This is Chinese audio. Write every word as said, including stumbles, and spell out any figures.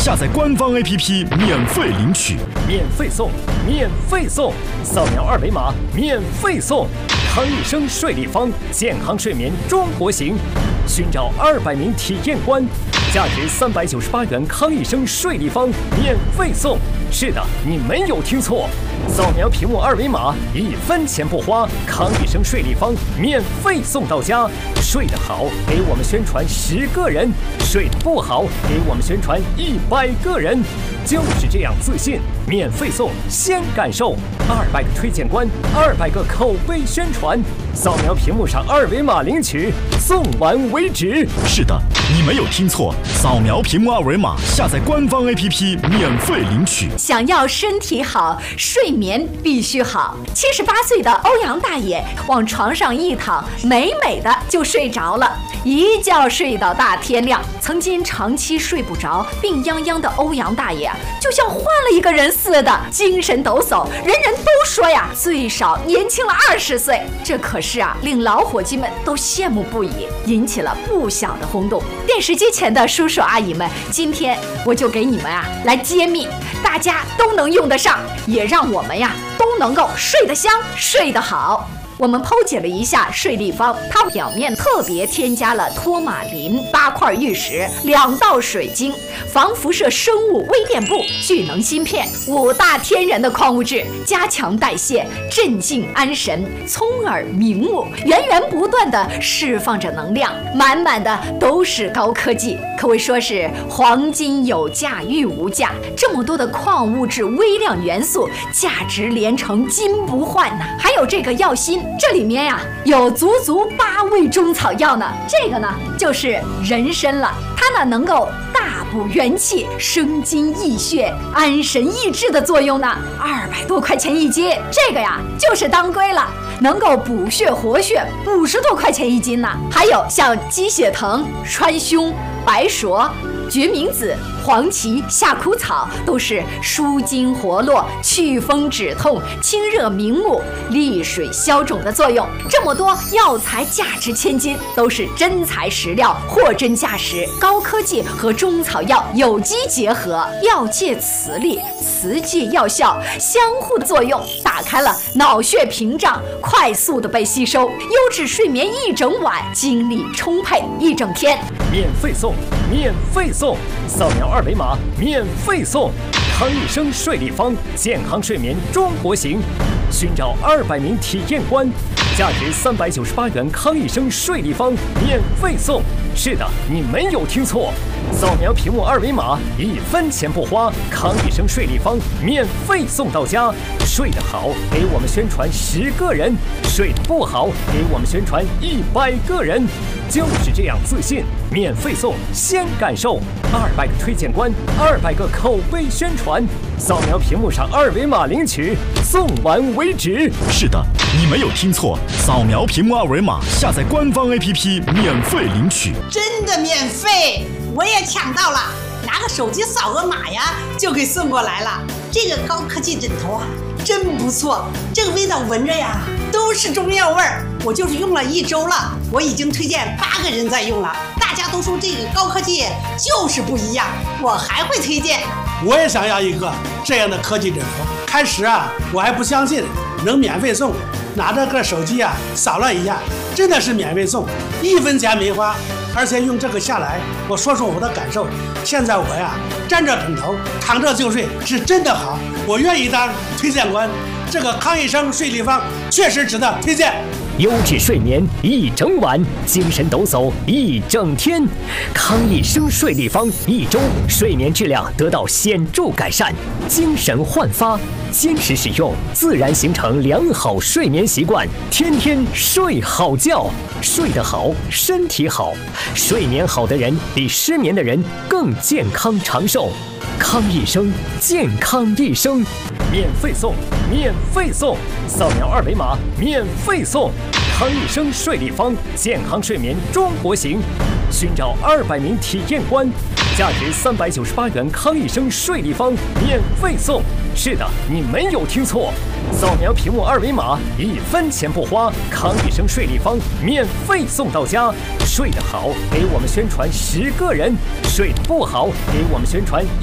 下载官方 A P P 免费领取， 免费送，免费送，扫描二维码免费送。康益生睡立方健康睡眠中国行，寻找二百名体验官，价值三百九十八元康益生睡立方免费送。是的，你没有听错，扫描屏幕二维码，一分钱不花，康益生睡立方免费送到家。睡得好，给我们宣传十个人；睡得不好，给我们宣传一百个人。就是这样自信，免费送，先感受。二百个推荐官，二百个口碑宣传，扫描屏幕上二维码领取，送完为止。 是的，你没有听错，扫描屏幕二维码，下载官方 A P P 免费领取。 想要身体好，睡眠必须好。七十八岁的欧阳大爷往床上一躺，美美的就睡着了，一觉睡到大天亮。曾经长期睡不着、病殃殃的欧阳大爷，就像换了一个人似的，精神抖擞，人人都说呀，最少年轻了二十岁。这可是啊，令老伙计们都羡慕不已，引起了不小的轰动。电视机前的叔叔阿姨们，今天我就给你们啊来揭秘，大家都能用得上，也让我们呀都能够睡得香、睡得好。我们剖解了一下睡立方，它表面特别添加了托马林、八块玉石、两道水晶、防辐射生物微电布、聚能芯片五大天然的矿物质，加强代谢、镇静安神、聪耳明目，源源不断的释放着能量，满满的都是高科技，可谓说是黄金有价玉无价。这么多的矿物质、微量元素，价值连城，金不换呐！还有这个药心。这里面呀、啊、有足足八味中草药呢，这个呢就是人参了，它呢能够大补元气、生津益血、安神益智的作用呢，二百多块钱一斤，这个呀就是当归了，能够补血活血，五十多块钱一斤呢。还有像鸡血藤、川芎、白术、决明子、黄芪、夏枯草，都是舒筋活络、祛风止痛、清热明目、利水消肿的作用。这么多药材价值千金，都是真材实料，货真价实，高科技和中草药有机结合，药界磁力，磁界药效相互的作用，打开了脑血屏障，快速的被吸收，优质睡眠一整晚，精力充沛一整天。 免费送，免费送，扫描二维码免费送。康益生睡立方健康睡眠中国行，寻找二百名体验官，价值三百九十八元康益生睡立方免费送。是的，你没有听错，扫描屏幕二维码，一分钱不花，康益生睡立方免费送到家。睡得好，给我们宣传十个人；睡得不好，给我们宣传一百个人。就是这样自信，免费送，先感受。二百个推荐官，二百个口碑宣传，扫描屏幕上二维码领取，送完为止。 是的，你没有听错，扫描屏幕二维码，下载官方 A P P 免费领取。 真的免费，我也抢到了，拿个手机扫个码呀，就给送过来了。这个高科技枕头啊，真不错，这个味道闻着呀都是中药味儿。我就是用了一周了，我已经推荐八个人在用了，大家都说这个高科技就是不一样，我还会推荐。 我也想要一个这样的科技枕头。开始啊，我还不相信能免费送，拿着个手机啊扫了一下，真的是免费送，一分钱没花，而且用这个下来，我说说我的感受。现在我呀沾着枕头躺着就睡，是真的好，我愿意当推荐官。这个康益生睡立方确实值得推荐。 优质睡眠一整晚，精神抖擞一整天。康益生睡立方一周睡眠质量得到显著改善，精神焕发。坚持使用，自然形成良好睡眠习惯，天天睡好觉，睡得好，身体好。睡眠好的人比失眠的人更健康长寿。康益生，健康一生，免费送，免费送，扫描二维码免费送。康益生睡立方健康睡眠中国行，寻找二百名体验官，价值三百九十八元康益生睡立方免费送。是的，你没有听错，扫描屏幕二维码，一分钱不花，康益生睡立方免费送到家。睡得好，给我们宣传十个人；睡得不好，给我们宣传